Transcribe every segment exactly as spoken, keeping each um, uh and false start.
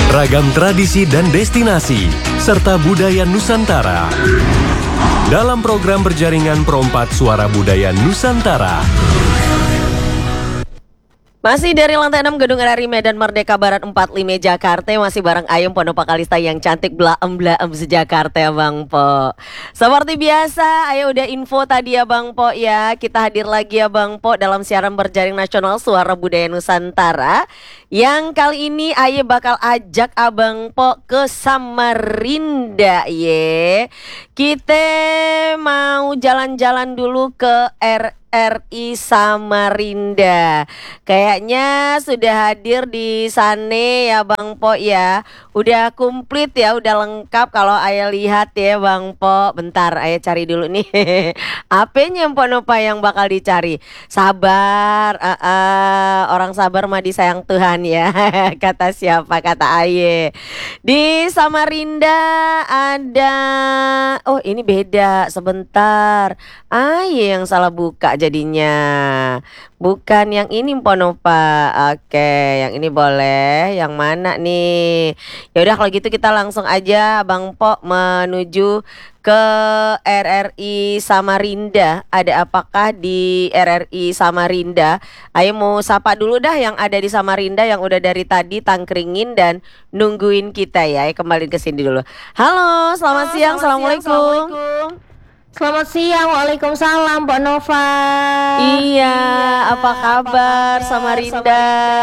Ragam tradisi dan destinasi, serta budaya Nusantara. Dalam program berjaringan Perompat Suara Budaya Nusantara. Masih dari lantai enam Gedung R R I Medan Merdeka Barat empat puluh lima Jakarta. Masih bareng Ayem Pondopa Kalista yang cantik blaem-blaem se-Jakarta ya Bang Po. Seperti biasa, ayo udah info tadi ya Bang Po ya. Kita hadir lagi ya Bang Po dalam siaran berjaring nasional Suara Budaya Nusantara. Yang kali ini Aye bakal ajak Abang Po ke Samarinda ye. Kita mau jalan-jalan dulu ke R R I Samarinda. Kayaknya sudah hadir di sana ya Bang Po ya. Udah komplit ya, udah lengkap kalau Ayah lihat ya Bang Po. Bentar Ayah cari dulu nih. Apanya Pondopa yang bakal dicari? Sabar, uh, uh, orang sabar mah disayang Tuhan ya. Kata siapa? Kata Ayah. Di Samarinda ada, oh ini beda, sebentar. Ayah yang salah buka jadinya. Bukan yang ini Pondopa. Oke, yang ini boleh. Yang mana nih? Ya udah kalau gitu kita langsung aja Bang Po menuju ke R R I Samarinda. Ada apakah di R R I Samarinda? Ayo mau sapa dulu dah yang ada di Samarinda yang udah dari tadi tangkringin dan nungguin kita ya. Ayo kembali ke sini dulu. Halo, selamat Halo, siang. selamat Assalamualaikum. siang, Assalamualaikum. Selamat siang, waalaikumsalam Mbak Nova. Iya, apa kabar Samarinda?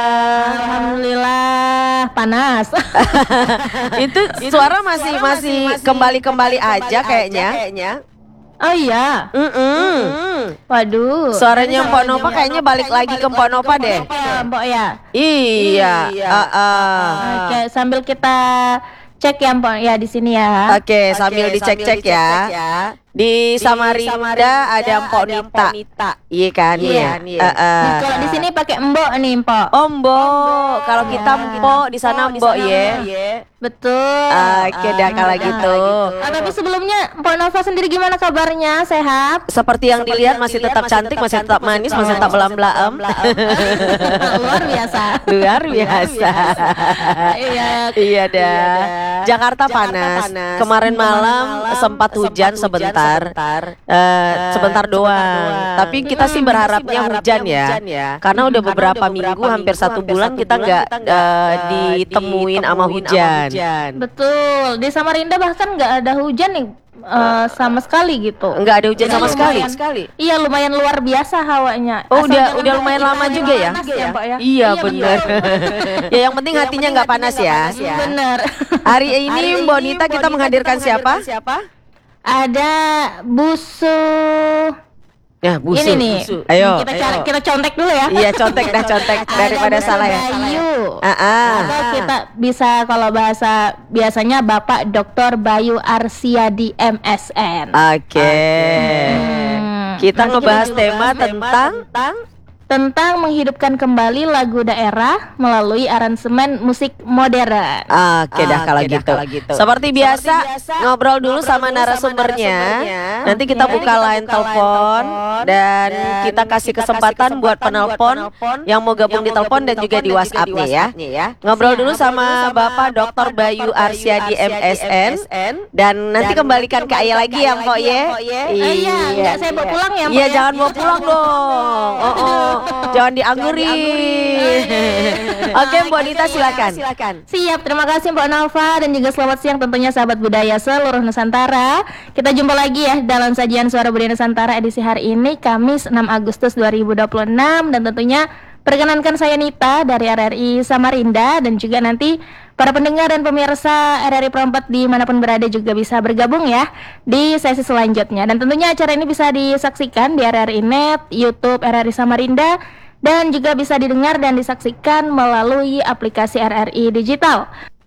Alhamdulillah panas. Itu suara masih masih kembali-kembali aja kayaknya. Oh iya. Mm-mm. Waduh. Suaranya Mbak Nova kayaknya balik lagi ke Mbak Nova deh. Ya, Mbak ya. Iya. Uh, uh. Oke, sambil kita cek ya Mbak ya di sini ya. Oke, sambil dicek-cek ya. Di Samarinda ada Mpok Nita. Iya kan? Iya. Uh, uh. Nah, kalau di sini pakai Mbok nih, Mbok. Oh Mbok, kalau kita Mpok di sana Mbok ya. Betul. Oke dah kalau gitu. Ah, tapi sebelumnya Mbak Nova sendiri gimana kabarnya? Sehat? Seperti yang dilihat masih tetap cantik, masih tetap manis, masih tetap belam-belam. Luar biasa. Luar biasa. Iya. Iya dah. Jakarta panas. Kemarin malam sempat hujan sebentar. Sebentar doang. Tapi kita sih berharapnya hujan ya. Karena udah beberapa minggu, hampir satu bulan kita nggak ditemuin sama hujan. Betul, di Samarinda bahkan nggak ada hujan nih uh, sama sekali gitu. Nggak ada hujan sama sekali. Iya, lumayan luar biasa hawanya. Oh udah udah lumayan lama juga ya? Ya, Mbak, ya? Iya benar. Ya yang penting hatinya nggak panas ya. Benar. Hari ini Mbak Nita kita menghadirkan siapa? Ada Busu. Ya, busu. Ini nih. Busu. Ayo. Kita cari, kita contek dulu ya. Iya, contek dah contek daripada salah ya. Bayu. Ah, ah. Atau kita bisa kalau bahasa biasanya Bapak Doktor Bayu Arsiadi M S N. Oke. Hmm. Kita Nanti ngebahas kita tema bahas tentang tentang menghidupkan kembali lagu daerah melalui aransemen musik modern. Oke dah kalau gitu. Seperti biasa ngobrol dulu sama narasumbernya. Nanti kita buka line telepon dan kita kasih kesempatan buat penelpon yang mau gabung di telepon dan juga di WhatsApp-nya ya. Ngobrol dulu sama Bapak Doktor Bayu Arsiadi M S N dan nanti kembalikan ke Ayah lagi ya Mpok ya. Iya, enggak saya bawa pulang ya Mbak. Iya, jangan bawa pulang dong. Oh, oh. Jangan dianggurin. Oke, Mbak Nita silakan. Siap, terima kasih Mbak Nova dan juga selamat siang tentunya sahabat budaya seluruh Nusantara. Kita jumpa lagi ya dalam sajian Suara Budaya Nusantara edisi hari ini Kamis enam Agustus dua ribu dua puluh enam dan tentunya perkenankan saya Nita dari R R I Samarinda dan juga nanti para pendengar dan pemirsa R R I Perompat dimanapun berada juga bisa bergabung ya di sesi selanjutnya. Dan tentunya acara ini bisa disaksikan di R R I Net, YouTube R R I Samarinda dan juga bisa didengar dan disaksikan melalui aplikasi R R I Digital.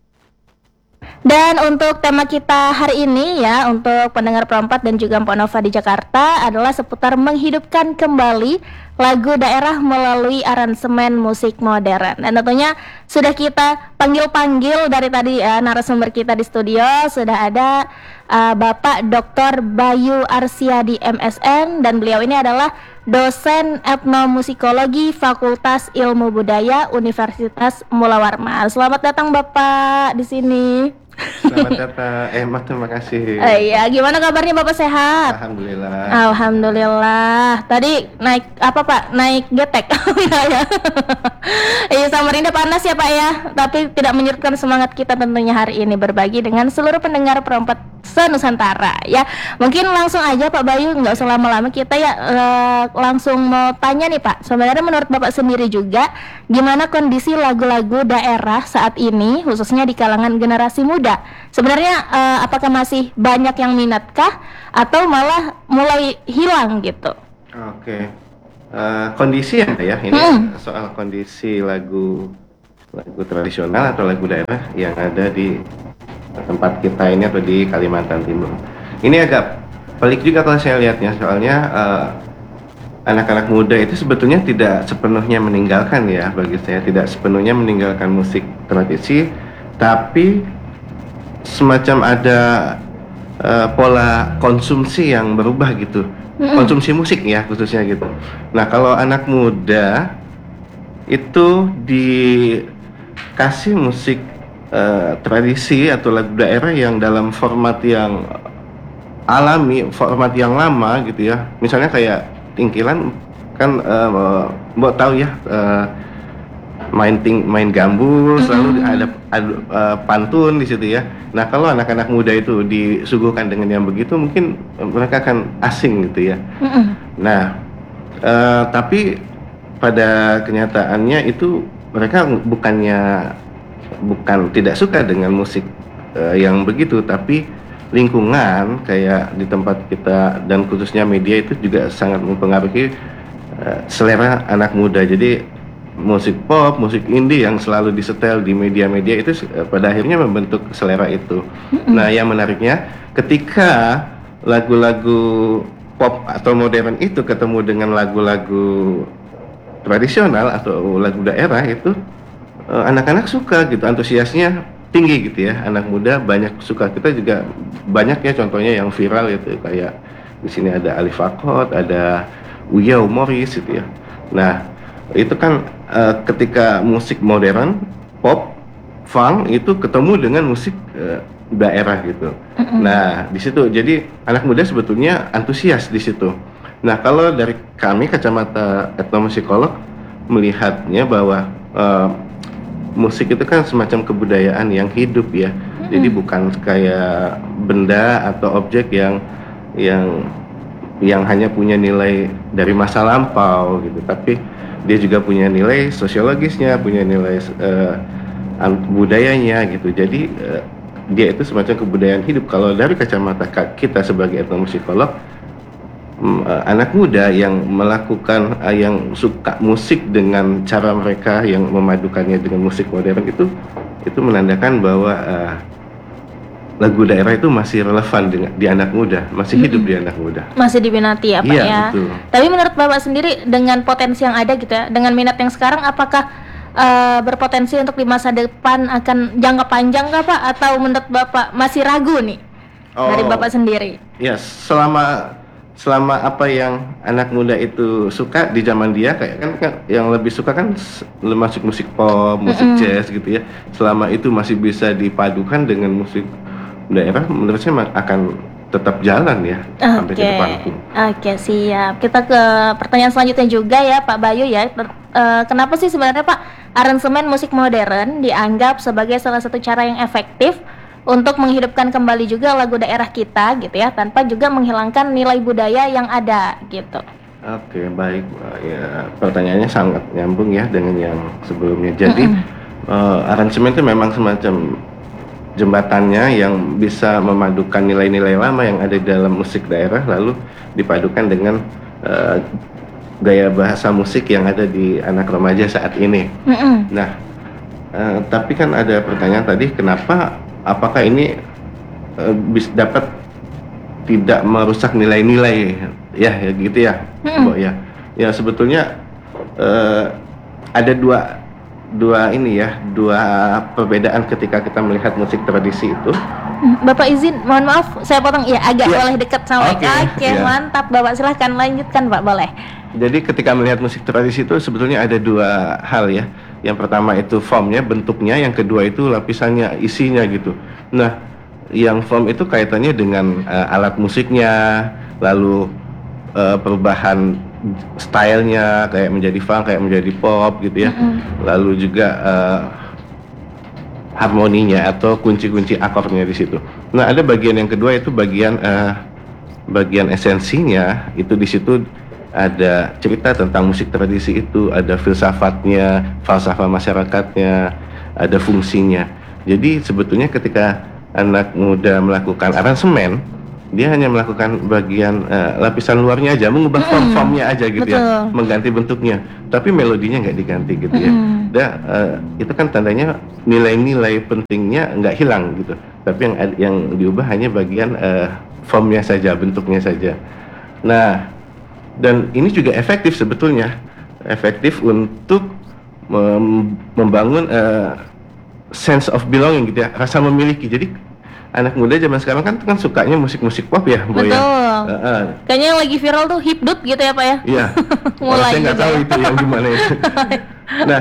Dan untuk tema kita hari ini ya untuk pendengar Perompat dan juga Mpok Nova di Jakarta adalah seputar menghidupkan kembali lagu daerah melalui aransemen musik modern. Dan tentunya sudah kita panggil-panggil dari tadi ya, narasumber kita di studio sudah ada uh, Bapak doktor Bayu Arsiadi M Sn, dan beliau ini adalah dosen etnomusikologi Fakultas Ilmu Budaya Universitas Mula Warman. Selamat datang Bapak di sini. Selamat datang, eh mas terima kasih. Eh, iya, gimana kabarnya Bapak, sehat? Alhamdulillah. Alhamdulillah. Tadi naik apa Pak? Naik getek. Iya ya. Iya, Samarinda panas ya Pak ya. Tapi tidak menyurutkan semangat kita tentunya hari ini berbagi dengan seluruh pendengar Perempat se-Nusantara ya. Mungkin langsung aja Pak Bayu, nggak usah lama-lama, kita ya uh, langsung mau tanya nih Pak. Sebenarnya menurut Bapak sendiri juga, gimana kondisi lagu-lagu daerah saat ini khususnya di kalangan generasi muda? Sebenarnya uh, apakah masih banyak yang minatkah atau malah mulai hilang gitu? Oke, uh, kondisi ya Mbak ya, ini Hmm. soal kondisi lagu lagu tradisional atau lagu daerah yang ada di tempat kita ini atau di Kalimantan Timur. Ini agak pelik juga kalau saya lihatnya, soalnya uh, anak-anak muda itu sebetulnya tidak sepenuhnya meninggalkan ya, bagi saya tidak sepenuhnya meninggalkan musik tradisi, tapi semacam ada uh, pola konsumsi yang berubah gitu, mm-hmm. konsumsi musik ya khususnya gitu. Nah kalau anak muda itu dikasih musik uh, tradisi atau lagu daerah yang dalam format yang alami, format yang lama gitu ya. Misalnya kayak Tingkilan kan, uh, Mbak tahu ya, uh, main ting main gambus, mm-hmm. selalu ada, ada uh, pantun di situ ya. Nah kalau anak-anak muda itu disuguhkan dengan yang begitu, mungkin mereka akan asing gitu ya. Mm-hmm. Nah uh, tapi pada kenyataannya itu mereka bukannya bukan tidak suka dengan musik uh, yang begitu, tapi lingkungan kayak di tempat kita dan khususnya media itu juga sangat mempengaruhi uh, selera anak muda. Jadi musik pop, musik indie yang selalu disetel di media-media itu uh, pada akhirnya membentuk selera itu. Mm-hmm. Nah, yang menariknya ketika lagu-lagu pop atau modern itu ketemu dengan lagu-lagu tradisional atau lagu daerah itu, uh, anak-anak suka gitu, antusiasnya tinggi gitu ya. Anak muda banyak suka. Kita juga banyak ya contohnya yang viral itu, kayak di sini ada Alif Akot, ada Uya Morris gitu ya. Nah, itu kan uh, ketika musik modern, pop, funk itu ketemu dengan musik uh, daerah gitu. Mm-hmm. Nah, di situ jadi anak muda sebetulnya antusias di situ. Nah, kalau dari kami kacamata etnomusikolog melihatnya bahwa uh, musik itu kan semacam kebudayaan yang hidup ya. Mm-hmm. Jadi bukan kayak benda atau objek yang yang yang hanya punya nilai dari masa lampau gitu, tapi dia juga punya nilai sosiologisnya, punya nilai uh, budayanya gitu. Jadi uh, dia itu semacam kebudayaan hidup. Kalau dari kacamata kita sebagai etnomusikolog, um, uh, anak muda yang melakukan, uh, yang suka musik dengan cara mereka yang memadukannya dengan musik modern itu, itu menandakan bahwa uh, lagu daerah itu masih relevan dengan di anak muda, masih hidup mm-hmm. di anak muda. Masih diminati ya Pak iya, ya. Betul. Tapi menurut Bapak sendiri dengan potensi yang ada gitu ya, dengan minat yang sekarang, apakah uh, berpotensi untuk di masa depan akan jangka panjang kah Pak? Atau menurut Bapak masih ragu nih oh, dari Bapak sendiri? Ya, selama selama apa yang anak muda itu suka di zaman dia, kayak kan, kan yang lebih suka kan masuk musik pop, musik mm-hmm. jazz gitu ya. Selama itu masih bisa dipadukan dengan musik daerah, menurut saya akan tetap jalan ya okay. sampai ke depan. Oke, okay, siap. Kita ke pertanyaan selanjutnya juga ya Pak Bayu ya. Uh, kenapa sih sebenarnya Pak aransemen musik modern dianggap sebagai salah satu cara yang efektif untuk menghidupkan kembali juga lagu daerah kita gitu ya, tanpa juga menghilangkan nilai budaya yang ada gitu? Oke, okay, baik. Ya, pertanyaannya sangat nyambung ya dengan yang sebelumnya. Jadi mm-hmm. uh, aransemen itu memang semacam jembatannya yang bisa memadukan nilai-nilai lama yang ada di dalam musik daerah, lalu dipadukan dengan uh, gaya bahasa musik yang ada di anak remaja saat ini. Mm-hmm. Nah, uh, tapi kan ada pertanyaan tadi, kenapa, apakah ini uh, bisa dapat tidak merusak nilai-nilai ya, ya gitu ya, mm-hmm. Bo, ya. Ya sebetulnya uh, ada dua dua ini ya, dua perbedaan ketika kita melihat musik tradisi itu. Bapak izin, mohon maaf, saya potong. Ya agak Ya. boleh dekat sama Oke, Oke, ya. mantap. Bapak silahkan lanjutkan Pak, boleh. Jadi ketika melihat musik tradisi itu sebetulnya ada dua hal ya. Yang pertama itu formnya, bentuknya, yang kedua itu lapisannya, isinya gitu. Nah, yang form itu kaitannya dengan uh, alat musiknya, lalu uh, perubahan stylenya kayak menjadi funk, kayak menjadi pop gitu ya. Mm-mm. Lalu juga uh, harmoninya atau kunci-kunci akornya di situ. Nah, ada bagian yang kedua itu bagian uh, bagian esensinya, itu di situ ada cerita tentang musik tradisi itu, ada filsafatnya, falsafah masyarakatnya, ada fungsinya. Jadi sebetulnya ketika anak muda melakukan aransemen, dia hanya melakukan bagian uh, lapisan luarnya aja, mengubah form-formnya aja gitu ya, Betul. mengganti bentuknya, tapi melodinya nggak diganti gitu ya. Mm. Dan uh, itu kan tandanya nilai-nilai pentingnya nggak hilang gitu, tapi yang yang diubah hanya bagian uh, formnya saja, bentuknya saja. Nah, dan ini juga efektif sebetulnya, efektif untuk mem- membangun uh, sense of belonging gitu ya, rasa memiliki. Jadi anak muda zaman sekarang kan kan sukanya musik-musik pop ya, Boy, ya. Betul. Uh, uh, Kayaknya yang lagi viral tuh hipdut gitu ya Pak ya? Iya. Kalau Mulai saya nggak juga tahu ya. itu yang gimana itu. Nah,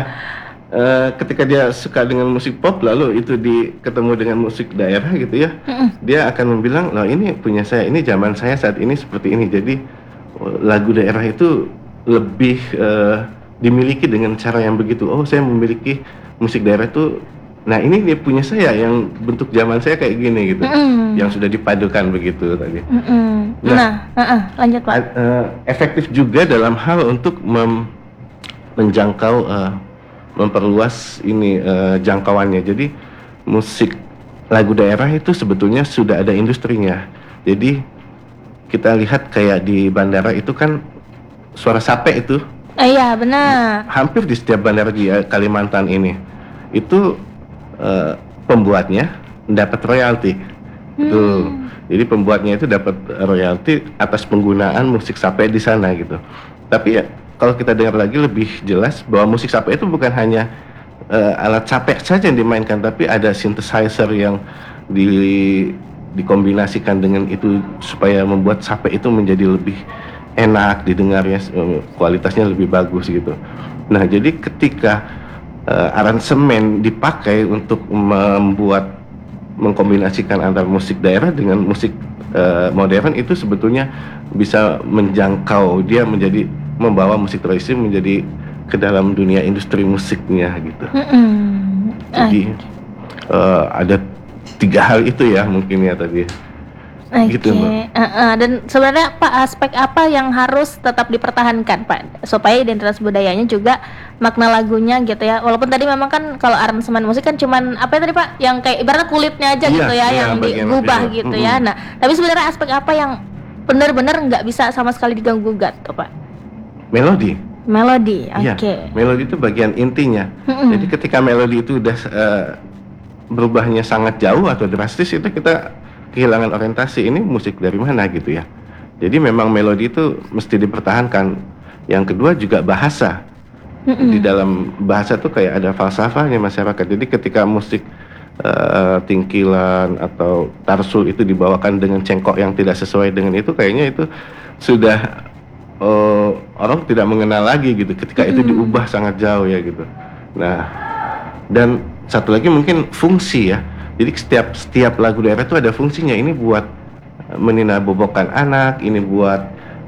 uh, ketika dia suka dengan musik pop, lalu itu di ketemu dengan musik daerah gitu ya, dia akan membilang, loh ini punya saya, ini zaman saya saat ini seperti ini. Jadi lagu daerah itu lebih uh, dimiliki dengan cara yang begitu. Oh, saya memiliki musik daerah itu. Nah, ini dia punya saya yang bentuk zaman saya kayak gini gitu, Mm-mm. yang sudah dipadukan begitu tadi. Mm-mm. Nah, Nah, uh-uh, lanjut Pak. A- uh, efektif juga dalam hal untuk mem- menjangkau, uh, memperluas ini uh, jangkauannya. Jadi musik lagu daerah itu sebetulnya sudah ada industrinya. Jadi kita lihat kayak di bandara itu kan suara sape itu Eh, iya benar. hampir di setiap bandara di uh, Kalimantan ini itu uh, pembuatnya dapat royalti. Itu jadi pembuatnya itu dapat royalti atas penggunaan musik sape di sana gitu. Tapi ya kalau kita dengar lagi lebih jelas bahwa musik sape itu bukan hanya uh, alat sape saja yang dimainkan, tapi ada synthesizer yang di dikombinasikan dengan itu supaya membuat sape itu menjadi lebih enak didengarnya, uh, kualitasnya lebih bagus gitu. Nah, jadi ketika uh, aransemen dipakai untuk membuat mengkombinasikan antara musik daerah dengan musik uh, modern, itu sebetulnya bisa menjangkau, dia menjadi membawa musik tradisi menjadi ke dalam dunia industri musiknya gitu. Mm-mm. Jadi uh, ada tiga hal itu ya mungkin ya tadi. Oke, Gitu, Mbak. uh-uh. Dan sebenarnya Pak, aspek apa yang harus tetap dipertahankan Pak supaya identitas budayanya juga makna lagunya gitu ya. Walaupun tadi memang kan kalau aransemen musik kan cuman apa ya tadi Pak, yang kayak ibaratnya kulitnya aja Iya, gitu ya, iya, yang bagian digubah material. gitu Mm-mm. ya. Nah, tapi sebenarnya aspek apa yang benar-benar nggak bisa sama sekali diganggu-gugat tuh Pak? Melodi. Melodi, oke. Iya, melodi itu bagian intinya. Mm-mm. Jadi ketika melodi itu udah uh, berubahnya sangat jauh atau drastis, itu kita kehilangan orientasi, ini musik dari mana gitu ya. Jadi memang melodi itu mesti dipertahankan. Yang kedua juga bahasa. Mm-mm. Di dalam bahasa tuh kayak ada falsafahnya masyarakat. Jadi ketika musik uh, tingkilan atau tarsul itu dibawakan dengan cengkok yang tidak sesuai dengan itu, kayaknya itu sudah uh, orang tidak mengenal lagi gitu. Ketika itu diubah sangat jauh ya gitu. Nah, dan satu lagi mungkin fungsi ya. Jadi setiap setiap lagu daerah itu ada fungsinya. Ini buat meninabobokan anak, ini buat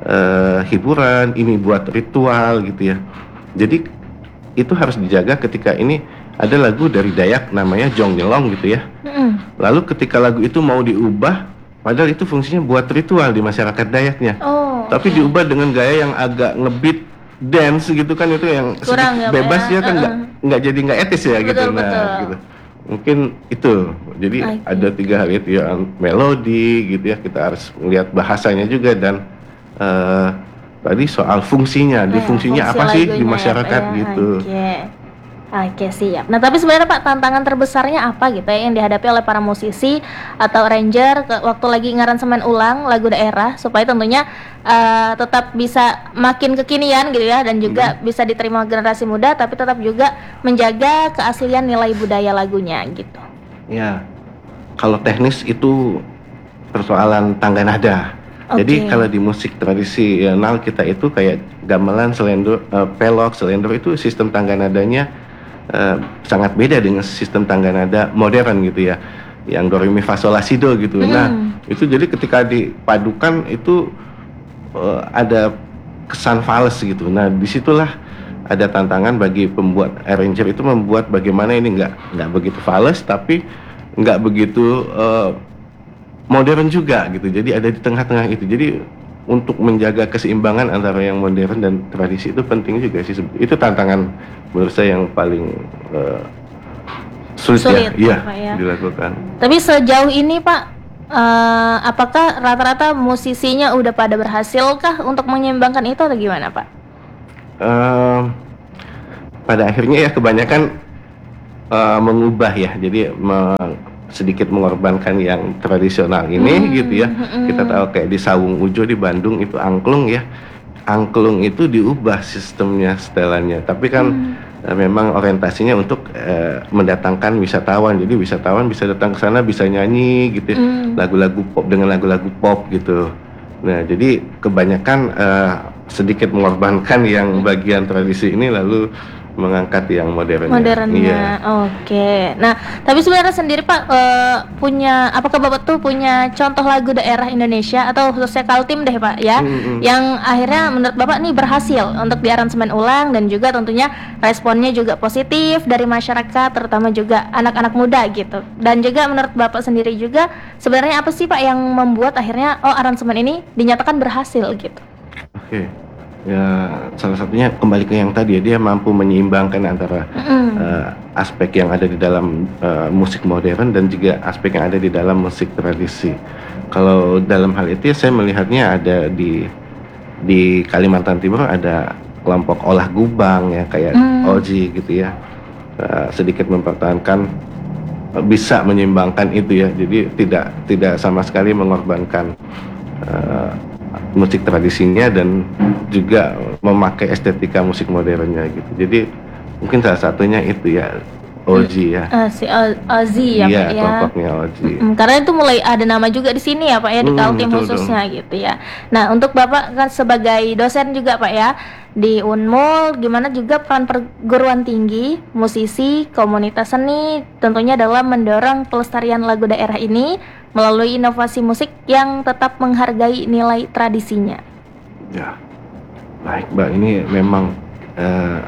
uh, hiburan, ini buat ritual gitu ya. Jadi itu harus dijaga. Ketika ini ada lagu dari Dayak namanya Jong Nyelong gitu ya. Mm-mm. Lalu ketika lagu itu mau diubah, padahal itu fungsinya buat ritual di masyarakat Dayaknya. Oh, Tapi diubah dengan gaya yang agak ngebeat dance gitu kan, itu yang Kurang sedikit ya, Pak, bebas ya? ya kan, nggak Uh-uh. nggak jadi nggak etis ya gitu. Betul, Nah betul. gitu mungkin itu. Jadi Oke. ada tiga hal itu ya, melodi gitu ya, kita harus melihat bahasanya juga, dan eh, tadi soal fungsinya, di Nah, fungsinya fungsi apa sih lagunya di ya, masyarakat Pak, ya. gitu. Oke. Oke, siap. Nah, tapi sebenarnya Pak, tantangan terbesarnya apa gitu ya yang dihadapi oleh para musisi atau arranger ke, waktu lagi ngaransemen ulang lagu daerah supaya tentunya uh, tetap bisa makin kekinian gitu ya dan juga hmm. bisa diterima generasi muda tapi tetap juga menjaga keaslian nilai budaya lagunya gitu. Ya, kalau teknis itu persoalan tangga nada. Okay. Jadi kalau di musik tradisional kita itu kayak gamelan, selendor, uh, pelok, selendor itu sistem tangga nadanya Uh, sangat beda dengan sistem tangga nada modern gitu ya, yang do re mi fa sol la si do gitu. Mm. Nah itu jadi ketika dipadukan itu uh, ada kesan fals gitu. Nah disitulah ada tantangan bagi pembuat arranger itu membuat bagaimana ini nggak nggak begitu fals tapi nggak begitu uh, modern juga gitu. Jadi ada di tengah-tengah itu. Jadi untuk menjaga keseimbangan antara yang modern dan tradisi itu penting juga sih. Itu tantangan menurut saya yang paling uh, sulit, sulit ya, ya, ya dilakukan. Tapi sejauh ini Pak, uh, apakah rata-rata musisinya udah pada berhasilkah untuk menyeimbangkan itu atau gimana Pak? Uh, pada akhirnya ya kebanyakan uh, mengubah ya, jadi me- sedikit mengorbankan yang tradisional ini hmm, gitu ya. Hmm. Kita tahu kayak di Sawung Ujo di Bandung itu angklung ya. Angklung itu diubah sistemnya, setelannya. Tapi kan hmm. uh, memang orientasinya untuk uh, mendatangkan wisatawan. Jadi wisatawan bisa datang ke sana bisa nyanyi gitu ya. Hmm. Lagu-lagu pop dengan lagu-lagu pop gitu. Nah, jadi kebanyakan uh, sedikit mengorbankan yang bagian tradisi ini lalu mengangkat yang modernnya. Modernnya, iya. Oke. Nah, tapi sebenarnya sendiri Pak uh, punya, apakah Bapak tuh punya contoh lagu daerah Indonesia atau khususnya Kaltim deh Pak ya, mm-hmm. yang akhirnya menurut Bapak nih berhasil untuk diaransemen ulang dan juga tentunya responnya juga positif dari masyarakat, terutama juga anak-anak muda gitu. Dan juga menurut Bapak sendiri juga sebenarnya apa sih Pak yang membuat akhirnya oh aransemen ini dinyatakan berhasil gitu? Oke. Okay. Ya, salah satunya kembali ke yang tadi ya, dia mampu menyeimbangkan antara mm. uh, aspek yang ada di dalam uh, musik modern dan juga aspek yang ada di dalam musik tradisi. Kalau dalam hal itu ya, saya melihatnya ada di di Kalimantan Timur ada kelompok olah gubang ya kayak mm. Oji gitu ya, uh, sedikit mempertahankan uh, bisa menyeimbangkan itu ya, jadi tidak tidak sama sekali mengorbankan uh, musik tradisinya dan juga memakai estetika musik modernnya gitu. Jadi mungkin salah satunya itu ya Oji ya. Uh, si o- Ozi ya iya, Pak ya. kelompoknya Oji. Mm-mm, karena itu mulai ada nama juga di sini ya Pak ya di hmm, Kaltim khususnya dong. Gitu ya. Nah untuk Bapak kan sebagai dosen juga Pak ya di Unmul, gimana juga peran perguruan tinggi, musisi, komunitas seni tentunya dalam mendorong pelestarian lagu daerah ini melalui inovasi musik yang tetap menghargai nilai tradisinya. Ya, baik Mbak, ini memang uh,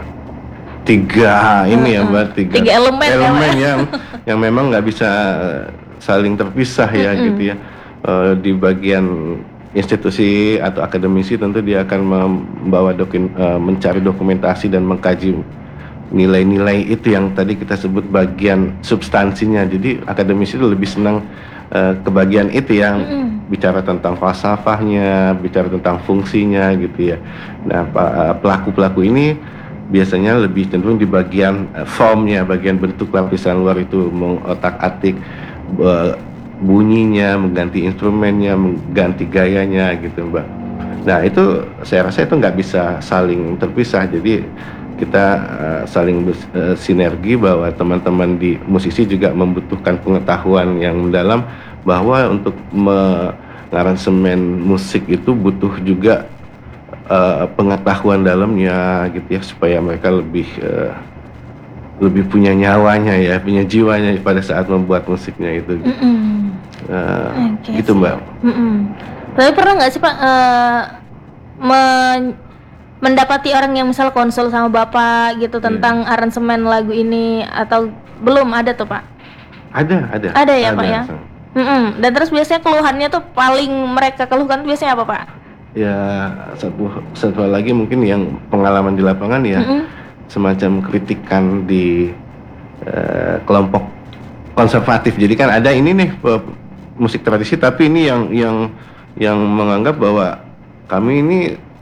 tiga ini ya Mbak, tiga, tiga elemen, elemen ya, yang yang memang nggak bisa saling terpisah ya mm-hmm. gitu ya. Uh, di bagian institusi atau akademisi tentu dia akan membawa dokin, uh, mencari dokumentasi dan mengkaji nilai-nilai itu yang tadi kita sebut bagian substansinya. Jadi akademisi itu lebih senang uh, ke bagian itu yang mm-hmm. bicara tentang falsafahnya, bicara tentang fungsinya gitu ya. Nah pelaku-pelaku ini biasanya lebih cenderung di bagian uh, formnya, bagian bentuk lapisan luar itu mengotak-atik uh, bunyinya, mengganti instrumennya, mengganti gayanya gitu Mbak. Nah itu saya rasa itu nggak bisa saling terpisah. Jadi kita uh, saling bersinergi uh, bahwa teman-teman di musisi juga membutuhkan pengetahuan yang mendalam bahwa untuk mengaransemen musik itu butuh juga uh, pengetahuan dalamnya gitu ya supaya mereka lebih uh, lebih punya nyawanya ya, punya jiwanya pada saat membuat musiknya itu. Gitu. Uh, okay, gitu Mbak. Mm-mm. Tapi pernah nggak sih Pak uh, men- mendapati orang yang misal konsul sama Bapak gitu tentang yeah. aransemen lagu ini atau belum ada tuh Pak? Ada, ada. Ada ya ada, Pak ya. Mm-mm. Dan terus biasanya keluhannya tuh paling mereka keluhkan biasanya apa Pak? Ya satu satu lagi mungkin yang pengalaman di lapangan ya mm-hmm. semacam kritikan di uh, kelompok konservatif. Jadi kan ada ini nih musik tradisi tapi ini yang yang yang menganggap bahwa kami ini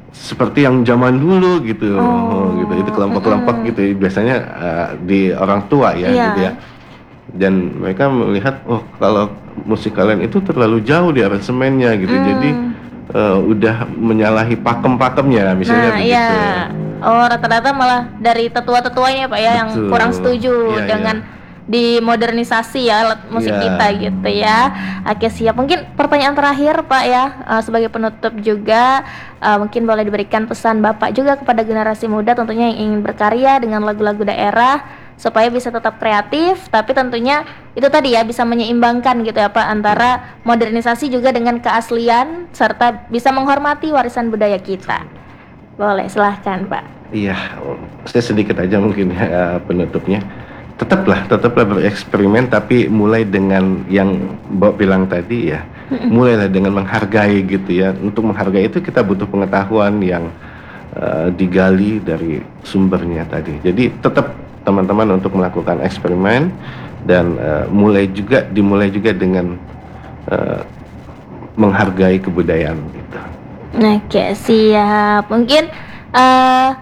seperti yang zaman dulu gitu, Oh, gitu. Itu kelompok-kelompok mm-mm. gitu. Biasanya uh, di orang tua ya, Iya. gitu ya. Dan mereka melihat, oh kalau musik kalian itu terlalu jauh di aransemennya gitu. Hmm. Jadi uh, udah menyalahi pakem-pakemnya, misalnya Nah, begitu. iya. Oh, rata-rata malah dari tetua-tetuanya Pak ya yang Betul. kurang setuju Iya, dengan iya. dimodernisasi ya alat musik Iya. kita gitu ya. Oke, siap. Mungkin pertanyaan terakhir Pak ya, eh, sebagai penutup juga, eh, mungkin boleh diberikan pesan Bapak juga kepada generasi muda tentunya yang ingin berkarya dengan lagu-lagu daerah supaya bisa tetap kreatif, tapi tentunya itu tadi ya bisa menyeimbangkan gitu ya Pak antara modernisasi juga dengan keaslian serta bisa menghormati warisan budaya kita. Boleh, silahkan Pak. Iya, saya sedikit aja mungkin ya penutupnya. Tetaplah, tetaplah bereksperimen, tapi mulai dengan yang Mbak bilang tadi ya, mulailah dengan menghargai gitu ya. Untuk menghargai itu kita butuh pengetahuan yang uh, digali dari sumbernya tadi. Jadi tetap teman-teman untuk melakukan eksperimen dan uh, mulai juga dimulai juga dengan uh, menghargai kebudayaan gitu. Oke, siap. Mungkin eh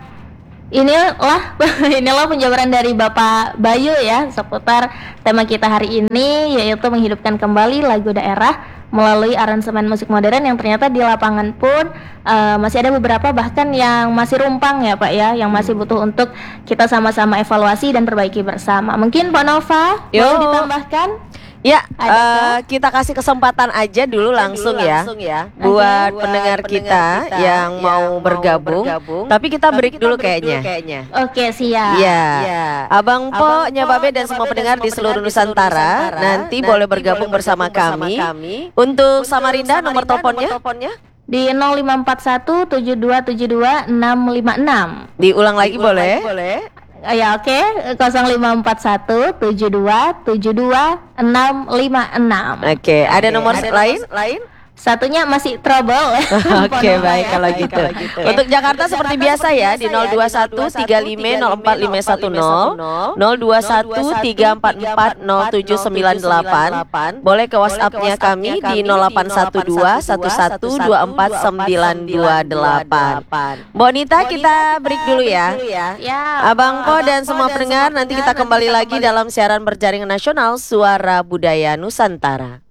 inilah inilah penjabaran dari Bapak Bayu ya seputar tema kita hari ini, yaitu menghidupkan kembali lagu daerah melalui aransemen musik modern yang ternyata di lapangan pun eh, masih ada beberapa bahkan yang masih rumpang ya Pak ya, yang masih butuh untuk kita sama-sama evaluasi dan perbaiki bersama. Mungkin Pak Nova Yo. boleh ditambahkan? Ya, Adakah? eh, kita kasih kesempatan aja dulu langsung, ya, buat pendengar kita, yang mau bergabung. Tapi kita break dulu kayaknya. Oke, siap. Iya, Abang Po, Nyababe dan semua pendengar di seluruh Nusantara nanti boleh bergabung bersama kami. Untuk Samarinda nomor teleponnya Di nol lima empat satu tujuh dua tujuh dua enam lima enam. diulang lagi boleh. Oh, ya oke, nol lima empat satu tujuh dua tujuh dua enam lima enam. Oke, ada nomor lain? Satunya masih trouble. Oke, baik kalau gitu. Untuk Jakarta seperti biasa ya di nol dua satu tiga lima nol empat lima satu nol, nol dua satu tiga empat empat nol tujuh sembilan delapan. Boleh ke WhatsApp-nya kami di nol delapan satu dua satu satu dua empat sembilan dua delapan. Bonita, kita break dulu ya. Ya. Abang Po dan semua pendengar, nanti kita kembali lagi dalam siaran berjaringan nasional Suara Budaya Nusantara.